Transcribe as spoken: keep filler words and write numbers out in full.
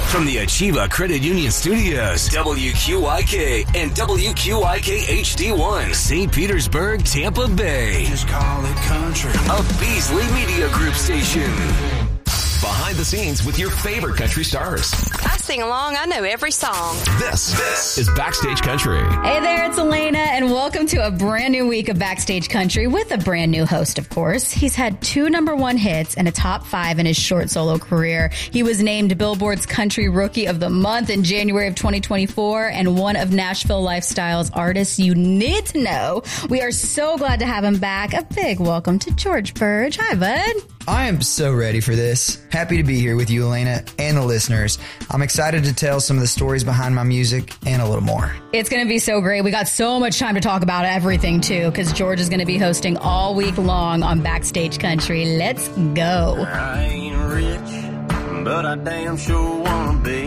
From the Achieva Credit Union Studios, W Q I K and W Q I K H D one, Saint Petersburg, Tampa Bay. Just call it country. A Beasley Media Group station. Behind the scenes with your favorite country stars. I sing along. I know every song. This, this is Backstage Country. Hey there, it's Elena, and welcome to a brand new week of Backstage Country with a brand new host, of course. He's had two number one hits and a top five in his short solo career. He was named Billboard's Country Rookie of the Month in January of twenty twenty-four and one of Nashville Lifestyle's artists you need to know. We are so glad to have him back. A big welcome to George Burge. Hi, bud. I am so ready for this. Happy to be here with you, Elena, and the listeners. I'm excited to tell some of the stories behind my music and a little more. It's going to be so great. We got so much time to talk about everything, too, because George is going to be hosting all week long on Backstage Country. Let's go. I ain't rich, but I damn sure wanna be.